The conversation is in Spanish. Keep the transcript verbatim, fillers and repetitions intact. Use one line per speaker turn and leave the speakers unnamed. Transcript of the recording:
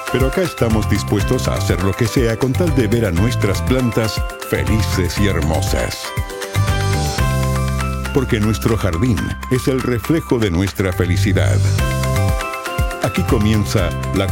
Pero acá estamos dispuestos a hacer lo que sea con tal de ver a nuestras plantas felices y hermosas. Porque nuestro jardín es el reflejo de nuestra felicidad. Aquí comienza la